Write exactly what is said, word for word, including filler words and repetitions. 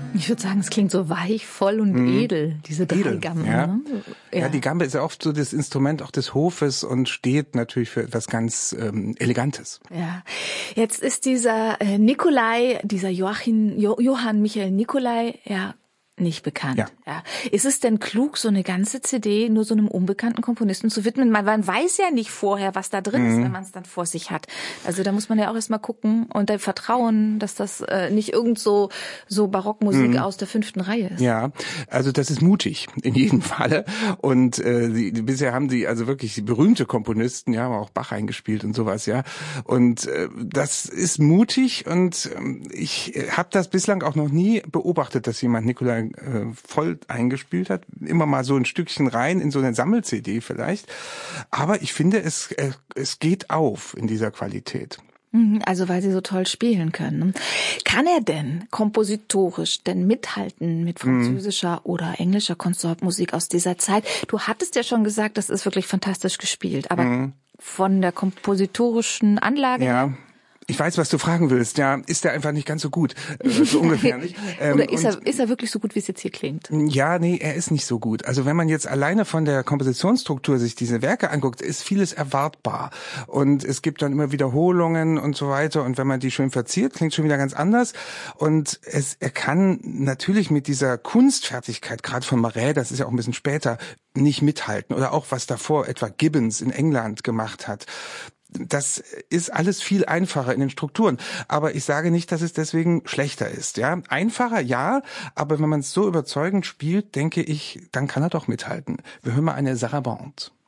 Ich würde sagen, es klingt so weich, voll und mhm. edel, diese drei edel, Gamben. Ja. Ne? Ja. ja, die Gambe ist ja oft so das Instrument auch des Hofes und steht natürlich für etwas ganz ähm, Elegantes. Ja, jetzt ist dieser äh, Nikolai, dieser Joachim, jo- Johann Michael Nikolai, ja, nicht bekannt. Ja. Ja. Ist es denn klug, so eine ganze C D nur so einem unbekannten Komponisten zu widmen? Man, man weiß ja nicht vorher, was da drin mhm. ist, wenn man es dann vor sich hat. Also da muss man ja auch erstmal gucken und dann vertrauen, dass das äh, nicht irgend so, so Barockmusik mhm. aus der fünften Reihe ist. Ja, also das ist mutig in jedem Falle. Und äh, die, die, bisher haben die also wirklich die berühmte Komponisten, ja, haben auch Bach eingespielt und sowas, ja. Und äh, das ist mutig und äh, ich habe das bislang auch noch nie beobachtet, dass jemand Nikolai voll eingespielt hat, immer mal so ein Stückchen rein in so eine Sammel-C D vielleicht. Aber ich finde, es es geht auf in dieser Qualität. Also weil sie so toll spielen können. Kann er denn kompositorisch denn mithalten mit französischer mhm. oder englischer Konsortmusik aus dieser Zeit? Du hattest ja schon gesagt, das ist wirklich fantastisch gespielt, aber mhm. von der kompositorischen Anlage ja. Ich weiß, was du fragen willst. Ja, ist der einfach nicht ganz so gut, äh, so ungefähr nicht. Ähm, Oder ist er ist er wirklich so gut, wie es jetzt hier klingt? Ja, nee, er ist nicht so gut. Also wenn man jetzt alleine von der Kompositionsstruktur sich diese Werke anguckt, ist vieles erwartbar und es gibt dann immer Wiederholungen und so weiter. Und wenn man die schön verziert, klingt schon wieder ganz anders. Und es er kann natürlich mit dieser Kunstfertigkeit, gerade von Marais, das ist ja auch ein bisschen später, nicht mithalten. Oder auch was davor etwa Gibbons in England gemacht hat. Das ist alles viel einfacher in den Strukturen. Aber ich sage nicht, dass es deswegen schlechter ist. Ja, einfacher, ja. Aber wenn man es so überzeugend spielt, denke ich, dann kann er doch mithalten. Wir hören mal eine Sarabande.